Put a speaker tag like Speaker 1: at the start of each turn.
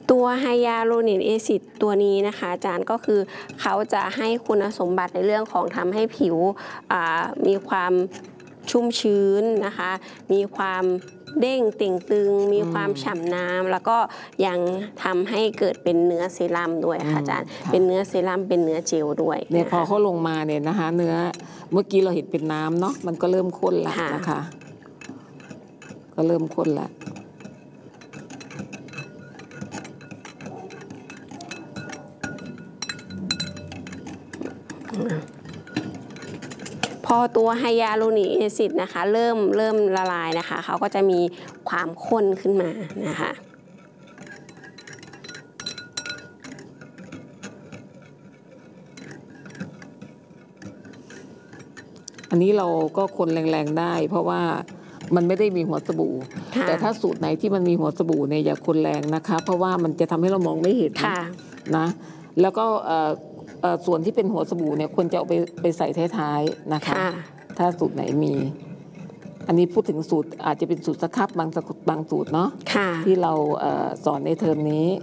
Speaker 1: ตัวไฮยาลูรอนิกแอซิดตัวนี้นะคะอาจารย์ก็คือเขาจะให้คุณสมบัติในเรื่องของทำให้ผิวมีความชุ่มชื้นนะคะมีความเด้งเต่งตึงมีความฉ่ำน้ำแล้วก็ยังทำให้เกิดเป็นเนื้อเซรั่มด้วยค่ะอาจารย์เป็นเนื้อเซรั่มเป็นเนื้อเจลด้วย
Speaker 2: เนี่ยพอเขาลงมาเนี่ยนะคะเนื้อเมื่อกี้เราเห็นเป็นน้ำเนาะมันก็เริ่มข้นแล้วนะคะก็เริ่มข้นแล้ว
Speaker 1: พอตัวไฮยาลูรอนิกแอซิดนะคะเริ่มละลายนะคะเขาก็จะมีความข้นขึ้นมานะคะ
Speaker 2: อันนี้เราก็คนแรงๆได้เพราะว่ามันไม่ได้มีหัวสบู่แต่ถ้าสูตรไหนที่มันมีหัวสบู่เนี่ยอย่าคนแรงนะคะเพราะว่ามันจะทำให้เรามองไม่เห็นนะแล้วก็ส่วนที่เป็นหัวสบู่เนี่ยควรจะเอาไปใส่ท้ายๆนะคะถ้าสูตรไหนมีอันนี้พูดถึงสูตรอาจจะเป็นสูตรสครับบางสูตรเนาะที่เราสอนในเทอมนี้